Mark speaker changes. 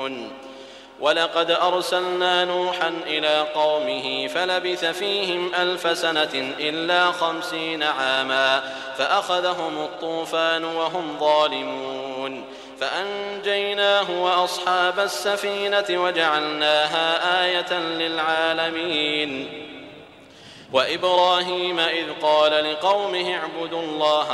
Speaker 1: يعلمون. ولقد أرسلنا نوحا إلى قومه فلبث فيهم 1000 سنة إلا 50 عاما فأخذهم الطوفان وهم ظالمون فأنجيناه وأصحاب السفينة وجعلناها آية للعالمين. وإبراهيم إذ قال لقومه اعبدوا الله